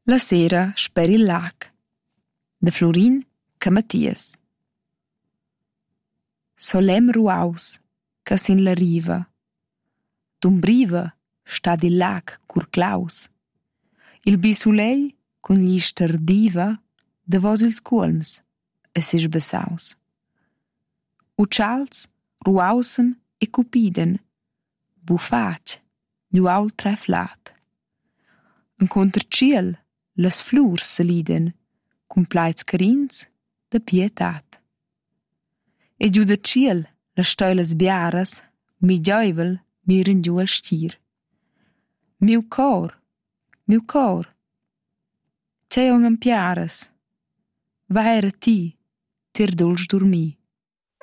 La sera sper il lag de Florin Camatias. Solem ruaus che sin la riva, d'umbriva sta il lag cur claus. Il bisulei cun gli stardiva davos ils cuolms e sesch bessaus. Uccials ruausen e cupiden, bufatg, gluaul treflat. Encunter ciel las flurs saliden, cun plaids carins da pietat. E giu da ciel las stoilas biaras, mi giaivel miran giu al stir. Miu cor, tgei on empiaras, va era ti, tir dulsch dormi.